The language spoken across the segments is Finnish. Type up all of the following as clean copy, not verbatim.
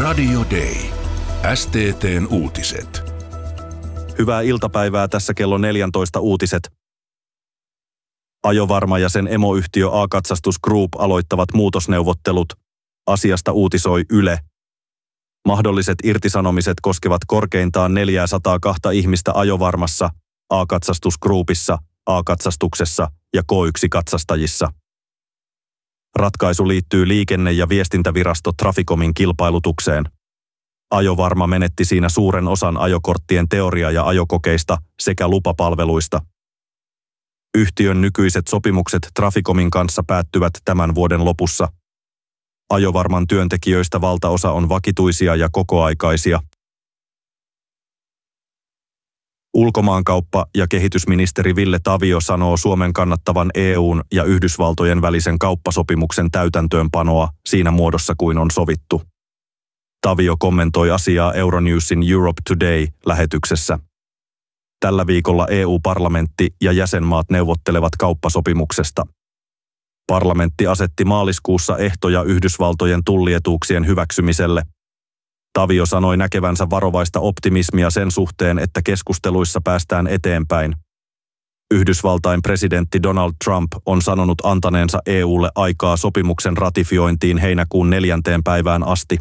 Radio Day. STT:n uutiset. Hyvää iltapäivää, tässä kello 14 uutiset. Ajovarma ja sen emoyhtiö A-katsastus Group aloittavat muutosneuvottelut. Asiasta uutisoi Yle. Mahdolliset irtisanomiset koskevat korkeintaan 402 ihmistä Ajovarmassa, A-katsastus Groupissa, A-katsastuksessa ja K1-katsastajissa. Ratkaisu liittyy liikenne- ja viestintävirasto Traficomin kilpailutukseen. Ajovarma menetti siinä suuren osan ajokorttien teoria- ja ajokokeista sekä lupapalveluista. Yhtiön nykyiset sopimukset Traficomin kanssa päättyvät tämän vuoden lopussa. Ajovarman työntekijöistä valtaosa on vakituisia ja kokoaikaisia. Ulkomaankauppa- ja kehitysministeri Ville Tavio sanoo Suomen kannattavan EU:n ja Yhdysvaltojen välisen kauppasopimuksen täytäntöönpanoa siinä muodossa kuin on sovittu. Tavio kommentoi asiaa Euronewsin Europe Today-lähetyksessä. Tällä viikolla EU-parlamentti ja jäsenmaat neuvottelevat kauppasopimuksesta. Parlamentti asetti maaliskuussa ehtoja Yhdysvaltojen tullietuuksien hyväksymiselle. Tavio sanoi näkevänsä varovaista optimismia sen suhteen, että keskusteluissa päästään eteenpäin. Yhdysvaltain presidentti Donald Trump on sanonut antaneensa EUlle aikaa sopimuksen ratifiointiin heinäkuun 4. päivään asti.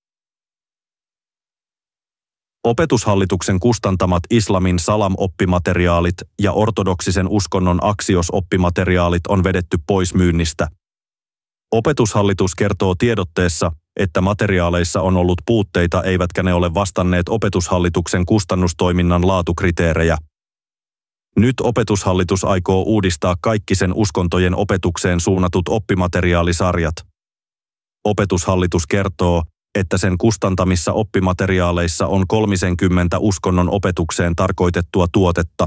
Opetushallituksen kustantamat islamin salam-oppimateriaalit ja ortodoksisen uskonnon aksios-oppimateriaalit on vedetty pois myynnistä. Opetushallitus kertoo tiedotteessa, että materiaaleissa on ollut puutteita eivätkä ne ole vastanneet Opetushallituksen kustannustoiminnan laatukriteerejä. Nyt Opetushallitus aikoo uudistaa kaikki sen uskontojen opetukseen suunnatut oppimateriaalisarjat. Opetushallitus kertoo, että sen kustantamissa oppimateriaaleissa on 30 uskonnon opetukseen tarkoitettua tuotetta.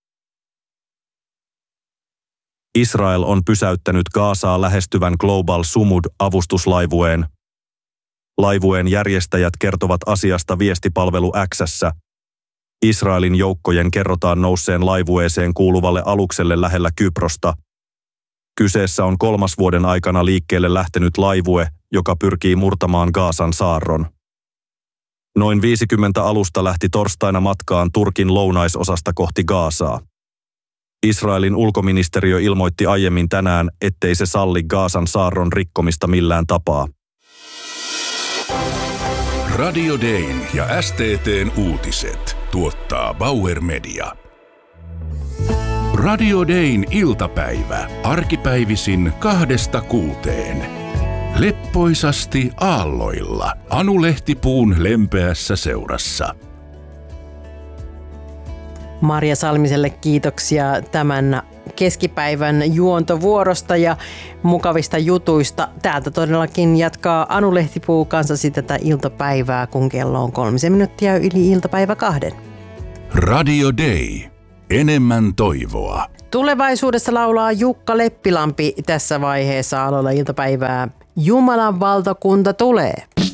Israel on pysäyttänyt Gazaa lähestyvän Global Sumud-avustuslaivueen. Laivueen järjestäjät kertovat asiasta viestipalvelu X:ssä. Israelin joukkojen kerrotaan nousseen laivueeseen kuuluvalle alukselle lähellä Kyprosta. Kyseessä on 3. vuoden aikana liikkeelle lähtenyt laivue, joka pyrkii murtamaan Gazan saarron. Noin 50 alusta lähti torstaina matkaan Turkin lounaisosasta kohti Gazaa. Israelin ulkoministeriö ilmoitti aiemmin tänään, ettei se salli Gazan saarron rikkomista millään tapaa. Radio Dayn ja STT:n uutiset tuottaa Bauer Media. Radio Dayn iltapäivä, arkipäivisin 2–6. Leppoisasti aalloilla, Anu Lehtipuun lempeässä seurassa. Marja Salmiselle kiitoksia tämän keskipäivän juontovuorosta ja mukavista jutuista. Täältä todellakin jatkaa Anu Lehtipuu kanssasi tätä iltapäivää, kun kello on 3 minuuttia yli iltapäivä 2. Radio Day. Enemmän toivoa. Tulevaisuudessa laulaa Jukka Leppilampi tässä vaiheessa aloilla iltapäivää. Jumalan valtakunta tulee.